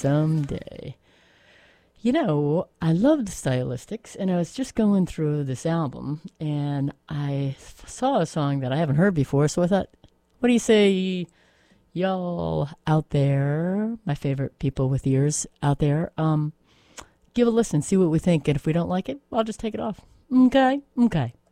someday. You know, I love the stylistics, and I was just going through this album, and I saw a song that I haven't heard before, so I thought, what do you say, y'all out there, my favorite people with ears out there, give a listen, see what we think, and if we don't like it, I'll just take it off. Okay? Okay.